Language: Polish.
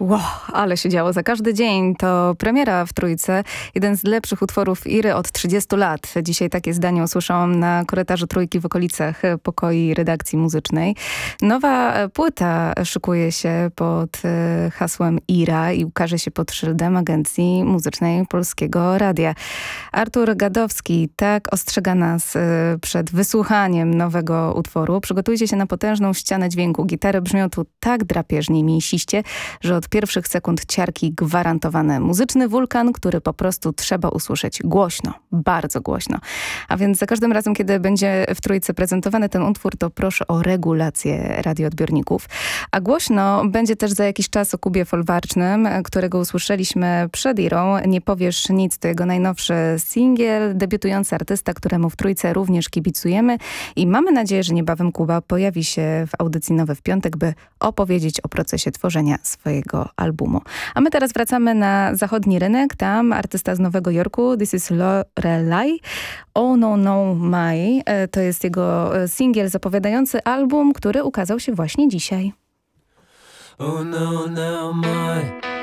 Wow, ale się działo za każdy dzień. To premiera w Trójce. Jeden z lepszych utworów Iry od 30 lat. Dzisiaj takie zdanie usłyszałam na korytarzu Trójki w okolicach pokoi redakcji muzycznej. Nowa płyta szykuje się pod hasłem Ira i ukaże się pod szyldem Agencji Muzycznej Polskiego Radia. Artur Gadowski tak ostrzega nas przed wysłuchaniem nowego utworu. Przygotujcie się na potężną ścianę dźwięku. Gitary brzmią tu tak drapieżnie i mięsiście, że od pierwszych sekund ciarki gwarantowane. Muzyczny wulkan, który po prostu trzeba usłyszeć głośno, bardzo głośno. A więc za każdym razem, kiedy będzie w Trójce prezentowany ten utwór, to proszę o regulację radioodbiorników. A głośno będzie też za jakiś czas o Kubie Folwarcznym, którego usłyszeliśmy przed Irą. Nie powiesz nic, to jego najnowszy singiel, debiutujący artysta, któremu w Trójce również kibicujemy i mamy nadzieję, że niebawem Kuba pojawi się w audycji Nowe w Piątek, by opowiedzieć o procesie tworzenia swojego albumu. A my teraz wracamy na zachodni rynek. Tam artysta z Nowego Jorku, This is Lorelai, Oh No No My. To jest jego singiel zapowiadający album, który ukazał się właśnie dzisiaj. Oh no, no, my